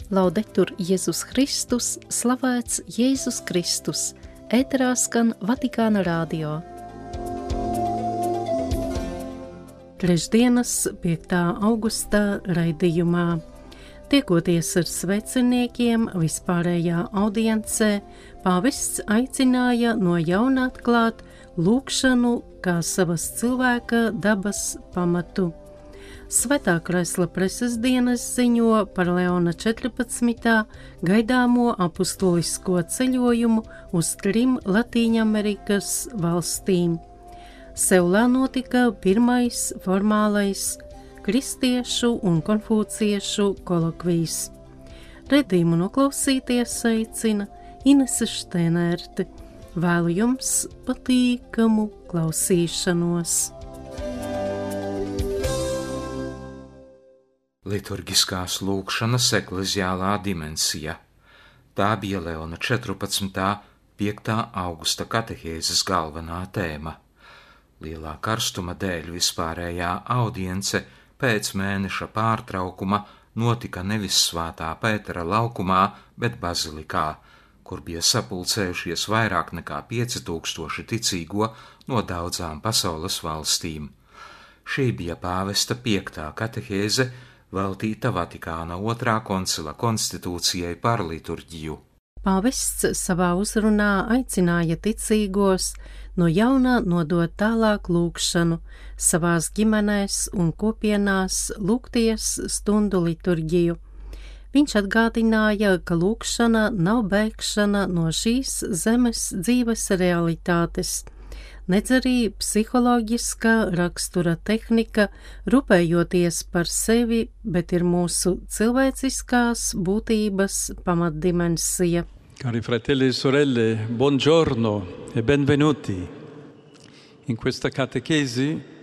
Laudetur Jēzus Kristus, slavēts Jēzus Kristus, ēterā skan Vatikāna radio. Trešdienas 5. augustā raidījumā. Tiekoties ar sveceniekiem vispārējā audiencē, pāvests aicināja no jauna atklāt lūgšanu kā savas cilvēka dabas pamatu. Svētā Kresla preses dienas ziņo par Leona 14. gaidāmo apustulisko ceļojumu uz 3 Latīņamerikas valstīm. Seulā notika pirmais formālais kristiešu un konfūciešu kolokvijs. Redzījumu noklausīties aicina Inese Štēnērte. Vēlu jums patīkamu klausīšanos. Liturgiskās lūgšanas ekleziālā dimensija. Tā bija Leona 14. 5. augusta katehēzes galvenā tēma. Lielā karstuma dēļ vispārējā audience pēc mēneša pārtraukuma notika nevis Svētā Pētera laukumā, bet bazilikā, kur bija sapulcējušies vairāk nekā 5000 ticīgo no daudzām pasaules valstīm. Šī bija pāvesta 5. katehēze, veltīta Vatikāna 2. koncila konstitūcijai par liturģiju. Pāvests savā uzrunā aicināja ticīgos no jauna nodot tālāk lūgšanu, savās ģimenēs un kopienās lūgties stundu liturģiju. Viņš atgādināja, ka lūgšana nav bēgšana no šīs zemes dzīves realitātes, nedz arī psiholoģiskā rakstura tehnika, rūpējoties par sevi, bet ir mūsu cilvēciskās būtības pamatdimensija. Cari fratelli e sorelle, buongiorno e benvenuti. In questa catechesi